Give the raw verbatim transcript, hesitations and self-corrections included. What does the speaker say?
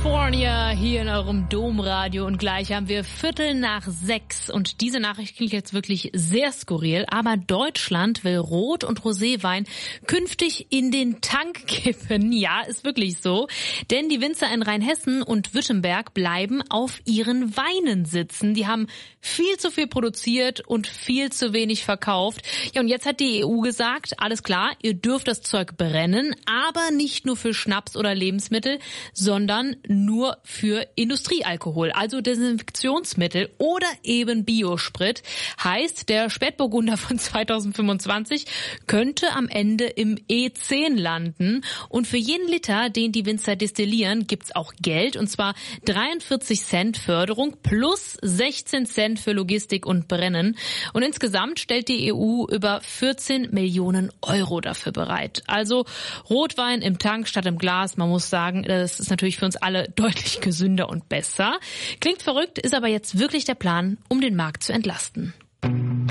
California hier in eurem Domradio und gleich haben wir Viertel nach sechs und diese Nachricht klingt jetzt wirklich sehr skurril, aber Deutschland will Rot- und Roséwein künftig in den Tank kippen. Ja, ist wirklich so, denn die Winzer in Rheinhessen und Württemberg bleiben auf ihren Weinen sitzen. Die haben viel zu viel produziert und viel zu wenig verkauft. Ja, und jetzt hat die E U gesagt, alles klar, ihr dürft das Zeug brennen, aber nicht nur für Schnaps oder Lebensmittel, sondern nur für Industriealkohol, also Desinfektionsmittel oder eben Biosprit. Heißt, der Spätburgunder von zweitausendfünfundzwanzig könnte am Ende im E zehn landen. Und für jeden Liter, den die Winzer destillieren, gibt's auch Geld, und zwar dreiundvierzig Cent Förderung plus sechzehn Cent für Logistik und Brennen. Und insgesamt stellt die E U über vierzehn Millionen Euro dafür bereit. Also Rotwein im Tank statt im Glas. Man muss sagen, das ist natürlich für uns alle deutlich gesünder und besser. Klingt verrückt, ist aber jetzt wirklich der Plan, um den Markt zu entlasten.